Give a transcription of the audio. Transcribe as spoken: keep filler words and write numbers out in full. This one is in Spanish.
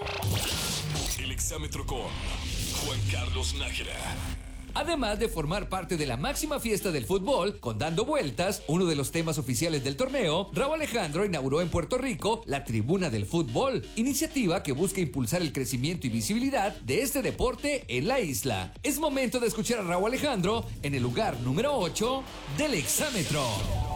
El exámetro con Juan Carlos Nájera. Además de formar parte de la máxima fiesta del fútbol, con Dando Vueltas, uno de los temas oficiales del torneo, Rauw Alejandro inauguró en Puerto Rico la Tribuna del Fútbol, iniciativa que busca impulsar el crecimiento y visibilidad de este deporte en la isla. Es momento de escuchar a Rauw Alejandro en el lugar número ocho del exámetro.